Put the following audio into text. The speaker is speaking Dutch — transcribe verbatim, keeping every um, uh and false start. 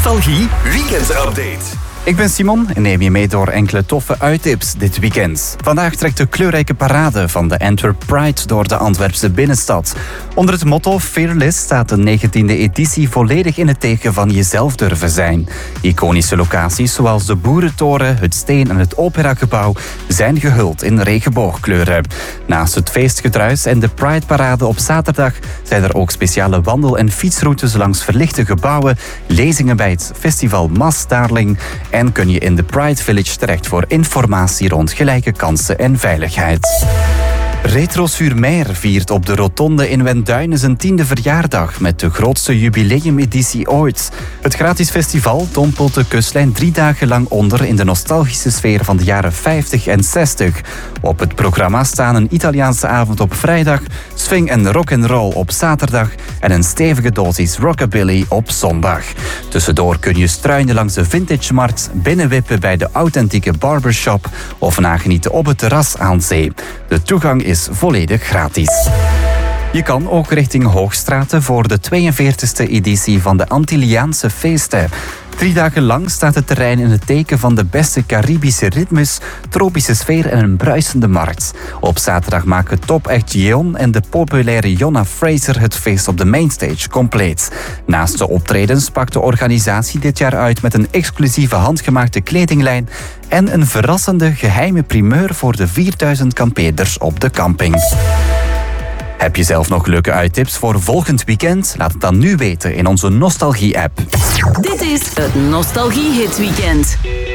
Nostalgie Weekend Update. Ik ben Simon en neem je mee door enkele toffe uittips dit weekend. Vandaag trekt de kleurrijke parade van de Antwerp Pride door de Antwerpse binnenstad. Onder het motto Fearless staat de negentiende editie volledig in het teken van jezelf durven zijn. Iconische locaties zoals de Boerentoren, het Steen en het Operagebouw zijn gehuld in regenboogkleuren. Naast het feestgedruis en de Pride-parade op zaterdag zijn er ook speciale wandel- en fietsroutes langs verlichte gebouwen, lezingen bij het festival Mas Darling en kun je in de Pride Village terecht voor informatie rond gelijke kansen en veiligheid. Retro sur Mer viert op de Rotonde in Wenduinen zijn tiende verjaardag met de grootste jubileumeditie ooit. Het gratis festival dompelt de kustlijn drie dagen lang onder in de nostalgische sfeer van de jaren vijftig en zestig. Op het programma staan een Italiaanse avond op vrijdag, swing en rock'n'roll op zaterdag en een stevige dosis rockabilly op zondag. Tussendoor kun je struinen langs de vintage-markt, binnenwippen bij de authentieke barbershop of nagenieten op het terras aan zee. De toegang is volledig gratis. Je kan ook richting Hoogstraten voor de tweeënveertigste editie van de Antilliaanse feesten. Drie dagen lang staat het terrein in het teken van de beste Caribische ritmes, tropische sfeer en een bruisende markt. Op zaterdag maken Top Act Gion en de populaire Jonna Fraser het feest op de mainstage compleet. Naast de optredens pakt de organisatie dit jaar uit met een exclusieve handgemaakte kledinglijn en een verrassende geheime primeur voor de vierduizend kampeerders op de camping. Heb je zelf nog leuke uittips voor volgend weekend? Laat het dan nu weten in onze Nostalgie-app. Dit is het Nostalgie Hit Weekend.